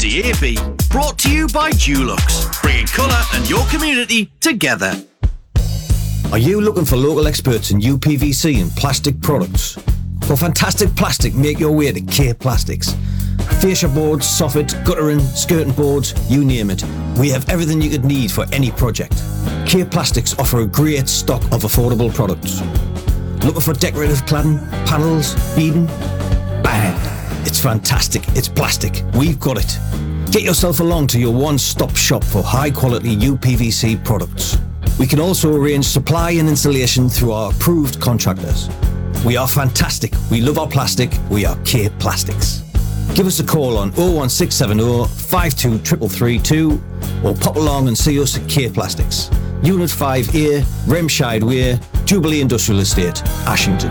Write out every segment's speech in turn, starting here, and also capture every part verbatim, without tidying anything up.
D A B. Brought to you by Dulux, bringing colour and your community together. Are you looking for local experts in U P V C and plastic products? For fantastic plastic, make your way to K Plastics. Fascia boards, soffit, guttering, skirting boards, you name it. We have everything you could need for any project. K Plastics offer a great stock of affordable products. Looking for decorative cladding, panels, beading? Bang! It's fantastic. It's plastic. We've got it. Get yourself along to your one-stop shop for high-quality U P V C products. We can also arrange supply and installation through our approved contractors. We are fantastic. We love our plastic. We are K Plastics. Give us a call on oh one six seven oh, five two three three three two or pop along and see us at K Plastics. Unit five A, Remscheid Way, Jubilee Industrial Estate, Ashington.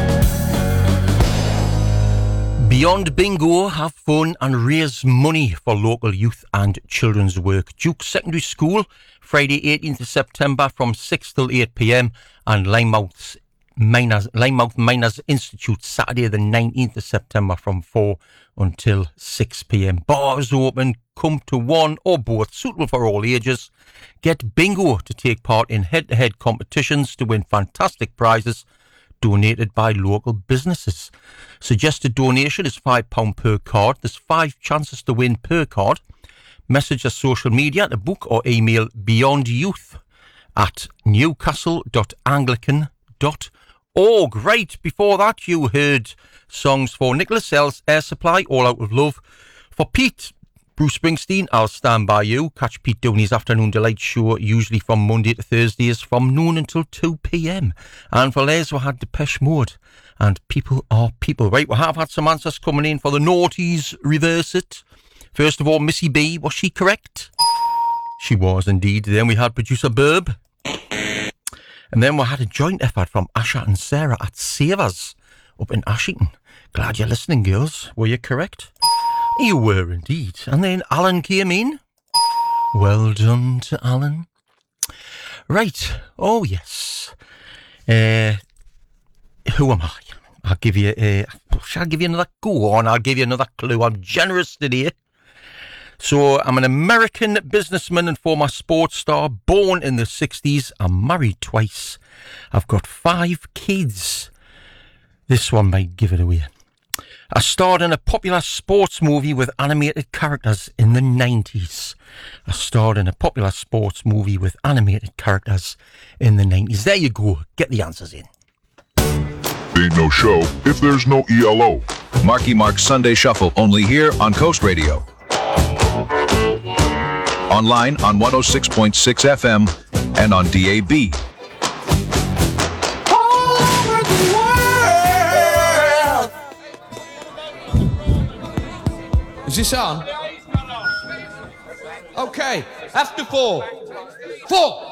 Beyond Bingo, have fun and raise money for local youth and children's work. Duke Secondary School, Friday eighteenth of September from six till eight p m and Linemouth Miners, Linemouth Miners Institute, Saturday the nineteenth of September from four until six p m. Bars open, come to one or both, suitable for all ages. Get bingo to take part in head-to-head competitions to win fantastic prizes donated by local businesses. Suggested donation is five pounds per card. There's five chances to win per card. Message us social media to book or email beyondyouth at newcastle dot anglican dot org. Right, before that you heard songs for Nicholas L's Air Supply, All Out of Love. For Pete, Bruce Springsteen, I'll Stand By You. Catch Pete Downey's Afternoon Delight show, usually from Monday to Thursdays from noon until two p m. And for Les, we had Depeche Mode and People Are People. Right, we have had some answers coming in for the noughties. Reverse it. First of all, Missy B, was she correct? She was indeed. Then we had producer Burb. And then we had a joint effort from Asha and Sarah at Savers up in Ashington. Glad you're listening, girls. Were you correct? You were indeed. And then Alan came in. Well done to Alan. Right. Oh, yes. Uh, who am I? I'll give you a... Shall I give you another... Go on, I'll give you another clue. I'm generous today. So, I'm an American businessman and former sports star, born in the sixties. I'm married twice. I've got five kids. This one might give it away. I starred in a popular sports movie with animated characters in the nineties. I starred in a popular sports movie with animated characters in the nineties. There you go. Get the answers in. Ain't no show if there's no E L O. Marky Mark's Sunday Shuffle, only here on Coast Radio. Online on one oh six point six F M and on D A B. All over the world. Is this on? Okay, after four. Four.